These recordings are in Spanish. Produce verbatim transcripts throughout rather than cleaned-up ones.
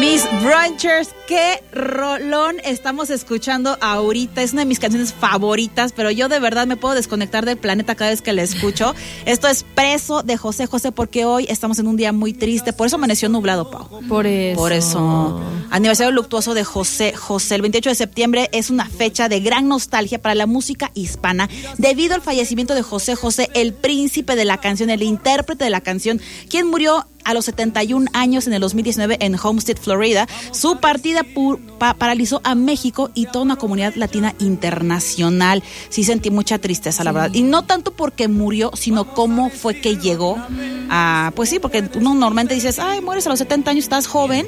Mis Brunchers, qué rolón estamos escuchando ahorita. Es una de mis canciones favoritas, pero yo de verdad me puedo desconectar del planeta cada vez que la escucho. Esto es Preso de José José, porque hoy estamos en un día muy triste. Por eso amaneció nublado, Pau. Por eso. Por eso. Aniversario luctuoso de José José. El veintiocho de septiembre es una fecha de gran nostalgia para la música hispana debido al fallecimiento de José José, el príncipe de la canción, el intérprete de la canción, quien murió a los setenta y un años en el dos mil diecinueve en Homestead, Florida. Su partida pu- pa- paralizó a México y toda una comunidad latina internacional. Sí sentí mucha tristeza, la verdad. Y no tanto porque murió, sino cómo fue que llegó a... Pues sí, porque uno normalmente dices, ay, mueres a los setenta años, estás joven.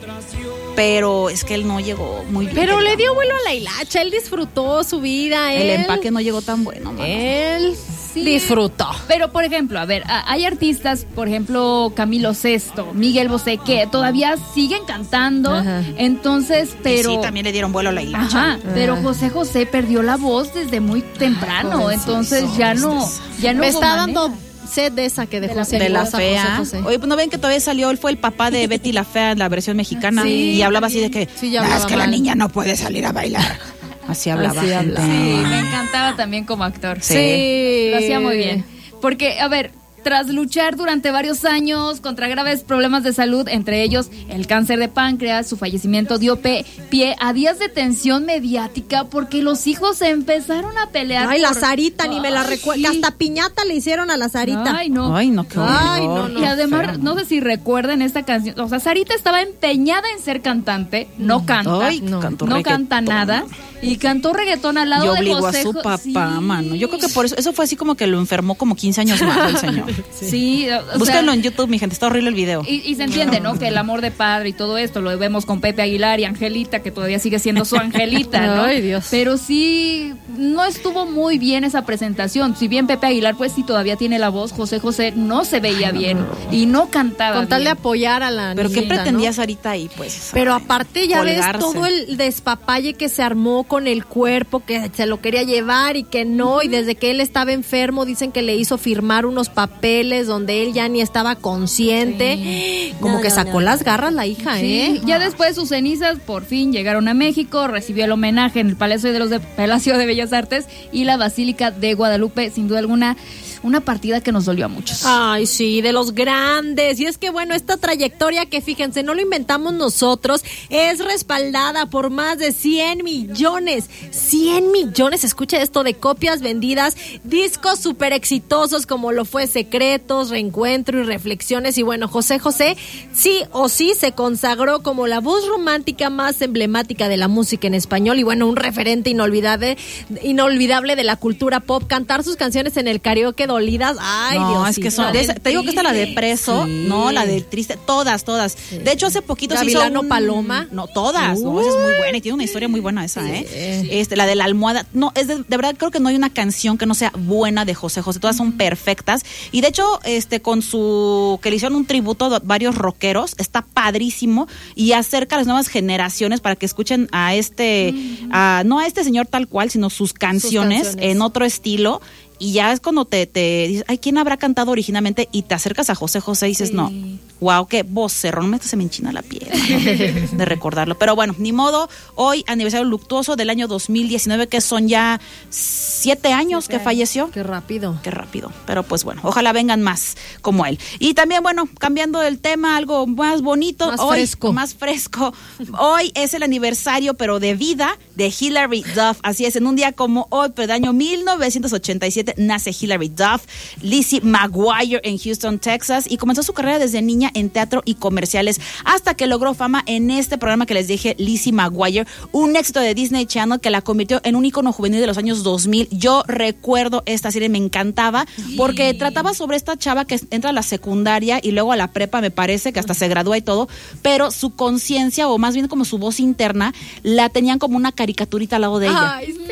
Pero es que él no llegó muy bien. Pero le dio vuelo a la hilacha, él disfrutó su vida. El él, empaque no llegó tan bueno, mano. Él Sí, disfrutó. Pero, por ejemplo, a ver, a- hay artistas, por ejemplo, Camilo Sesto, Miguel Bosé, que todavía siguen cantando. Ajá. Entonces, pero... Y sí, también le dieron vuelo a la hilacha. Ajá, pero José José perdió la voz desde muy temprano. Entonces ya no, ya no Me hubo está manera. dando sed de esa que dejó De la- sin De la voz a fea. José José. Oye, pues no ven que todavía salió, él fue el papá de Betty la Fea en la versión mexicana. Sí, y hablaba así de que, Sí, ya "No, hablaba es que la mal". niña no puede salir a bailar. Así hablaba. Así gente. hablaba. Sí, me encantaba también como actor. Sí. Lo hacía muy bien. Porque, a ver, tras luchar durante varios años contra graves problemas de salud, entre ellos el cáncer de páncreas, su fallecimiento dio pe- pie a días de tensión mediática porque los hijos se empezaron a pelear. Ay, la por- Sarita, ni me la recuerdo. Sí. Hasta piñata le hicieron a la Sarita. Ay, no. Ay, no, qué Ay, horror. no, Y además, Feo. no sé si recuerden esta canción. O sea, Sarita estaba empeñada en ser cantante, no canta, Ay, no, cantó no reggaetón. canta nada. Y cantó reggaetón al lado Y de obligó José a su Jo- papá, sí. mano. Yo creo que por eso, eso fue así como que lo enfermó como quince años más el señor. Sí, o sea, Búsquenlo en YouTube, mi gente, está horrible el video. Y, y se entiende, ¿no? Que el amor de padre y todo esto lo vemos con Pepe Aguilar y Angelita, que todavía sigue siendo su Angelita, ¿no? Ay, Dios. Pero sí, no estuvo muy bien esa presentación. Si bien Pepe Aguilar, pues sí todavía tiene la voz, José José no se veía bien y no cantaba Con tal de bien. apoyar a la Pero ¿qué niñita, pretendía ¿no? Sarita ahí, pues? Pero aparte ya ves Colgarse. todo el despapalle que se armó con el cuerpo, que se lo quería llevar y que no, y desde que él estaba enfermo dicen que le hizo firmar unos papeles donde él ya ni estaba consciente, como No, que no, sacó no. las garras la hija, Sí, ¿eh? ya después sus cenizas por fin llegaron a México, recibió el homenaje en el Palacio de los de, Palacio de Bellas Artes y la Basílica de Guadalupe, sin duda alguna, una partida que nos dolió a muchos. Ay, sí, de los grandes. Y es que, bueno, esta trayectoria que, fíjense, no lo inventamos nosotros, es respaldada por más de cien millones. cien millones, escucha esto, de copias vendidas, discos súper exitosos como lo fue Secretos, Reencuentro y Reflexiones. Y bueno, José José, sí o sí, se consagró como la voz romántica más emblemática de la música en español y, bueno, un referente inolvidable, inolvidable de la cultura pop. Cantar sus canciones en el karaoke dolidas, ay, no, Dios. es que son, de esa- te digo que esta la de Preso, Sí. no, la de Triste, todas, todas. De hecho, hace poquito se hizo Gavilano un- Paloma. No, todas, no, esa es muy buena y tiene una historia muy buena esa, ¿eh? Este, la de la almohada, no, es de, de verdad creo que no hay una canción que no sea buena de José José, todas son perfectas. Y de hecho, este, con su, que le hicieron un tributo a varios rockeros, está padrísimo y acerca a las nuevas generaciones para que escuchen a este, a, no a este señor tal cual, sino sus canciones, canciones. en otro estilo. Y ya es cuando te, te dices, ay, ¿quién habrá cantado originalmente? Y te acercas a José José y dices, Sí. no, wow, qué vocerrón, me se me enchina la piel, ¿no? de recordarlo. Pero bueno, ni modo, hoy aniversario luctuoso del año dos mil diecinueve, que son ya siete años que falleció. Qué rápido. Qué rápido, pero pues bueno, ojalá vengan más como él. Y también, bueno, cambiando el tema, algo más bonito, Más hoy, fresco. más fresco. Hoy es el aniversario, pero de vida, de Hilary Duff. Así es, en un día como hoy, pero de año mil novecientos ochenta y siete, nace Hilary Duff, Lizzie McGuire en Houston, Texas, y comenzó su carrera desde niña en teatro y comerciales, hasta que logró fama en este programa que les dije, Lizzie McGuire, un éxito de Disney Channel que la convirtió en un ícono juvenil de los años dos mil. Yo recuerdo esta serie, me encantaba, porque trataba sobre esta chava que entra a la secundaria y luego a la prepa, me parece, que hasta se gradúa y todo, pero su conciencia, o más bien como su voz interna, la tenían como una caricaturita al lado de ella. Ay, sí.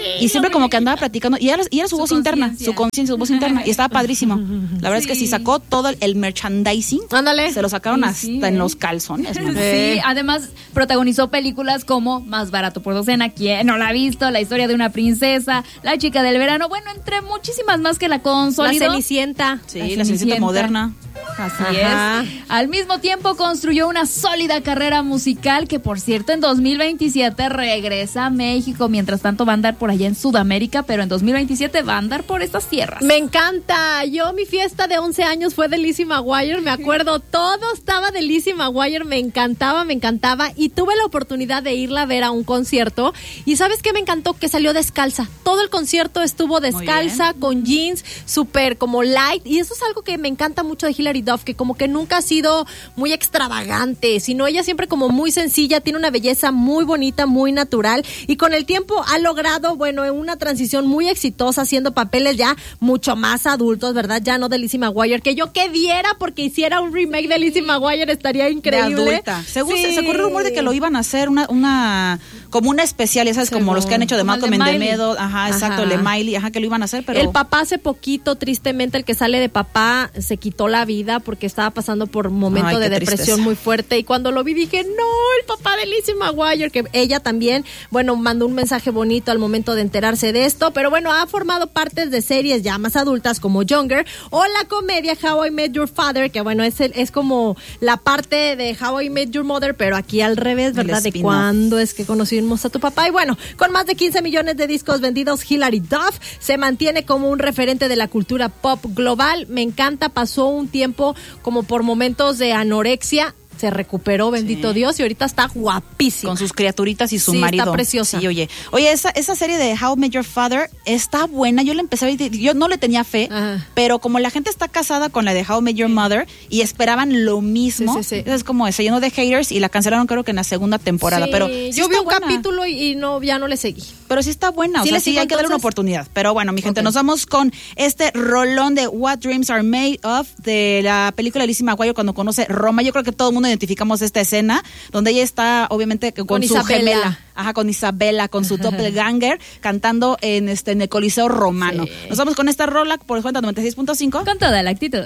y siempre como que andaba platicando, y era, y era su, su voz interna, su conciencia, su voz interna, y estaba padrísimo. La verdad sí. es que sí sacó todo el, el merchandising. Ándale. Se lo sacaron sí, hasta sí. en los calzones. Sí, eh. además protagonizó películas como Más barato por docena, ¿quién no la ha visto? La historia de una princesa, La chica del verano, bueno, entre muchísimas más que la consolidó. La Cenicienta. Sí, la, la Cenicienta moderna. Así Ajá. es. Al mismo tiempo construyó una sólida carrera musical que, por cierto, en dos mil veintisiete regresa a México. Mientras tanto va a andar por allá en Sudamérica, pero en dos mil veintisiete va a andar por estas tierras. Me encanta. Yo, mi fiesta de once años fue de Lizzie McGuire, me acuerdo. Todo estaba de Lizzie McGuire, me encantaba, me encantaba. Y tuve la oportunidad de irla a ver a un concierto. Y ¿sabes qué me encantó? Que salió descalza. Todo el concierto estuvo descalza, con jeans, súper como light. Y eso es algo que me encanta mucho de Hilary Duff, que como que nunca ha sido muy extravagante, sino ella siempre como muy sencilla, tiene una belleza muy bonita, muy natural, y con el tiempo ha logrado, bueno, una transición muy exitosa, haciendo papeles ya mucho más adultos, ¿verdad? Ya no de Lizzie McGuire, que yo que diera porque hiciera un remake de Lizzie McGuire, estaría increíble. De adulta. Según sí. se, se corrió el rumor de que lo iban a hacer una, una como una especial, ya sabes, Según, como los que han hecho de Malcolm in the Middle, ajá, exacto, ajá. Le Miley, ajá, que lo iban a hacer, pero el papá hace poquito, tristemente, el que sale de papá se quitó la vida porque estaba pasando por un momento Ay, de depresión tristeza. muy fuerte, y cuando lo vi dije, no, el papá de Lizzie McGuire, que ella también, bueno, mandó un mensaje bonito al momento de enterarse de esto, pero bueno, ha formado partes de series ya más adultas como Younger, o la comedia How I Met Your Father, que bueno, es, el, es como la parte de How I Met Your Mother, pero aquí al revés, ¿verdad? De cuándo es que conocimos a tu papá. Y bueno, con más de quince millones de discos vendidos, Hilary Duff se mantiene como un referente de la cultura pop global. Me encanta, pasó un tiempo como por momentos de anorexia, se recuperó, bendito sí. Dios, y ahorita está guapísima. Con sus criaturitas y su sí, marido. Está preciosa. Sí, oye. Oye, esa, esa serie de How I Met Your Father está buena. Yo la empecé a ver, yo no le tenía fe, Ajá. pero como la gente está casada con la de How I Met Your Mother y esperaban lo mismo, sí, sí, sí. es como se llenó de haters y la cancelaron creo que en la segunda temporada. Sí, pero sí yo vi un buena. capítulo y, y no ya no le seguí. Pero sí está buena, sí, o sea, sí hay que darle una oportunidad. Pero bueno, mi gente, okay. nos vamos con este rolón de What Dreams Are Made Of de la película de Lizzie McGuire cuando conoce Roma. Yo creo que todo el mundo identificamos esta escena donde ella está obviamente con, con su Isabela. gemela, ajá, con Isabela, con su doppelganger, cantando en este en el Coliseo Romano. Sí. Nos vamos con esta rola por el cuenta noventa y seis punto cinco. Con toda la actitud.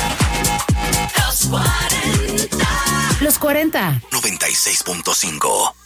Los cuarenta. noventa y seis punto cinco.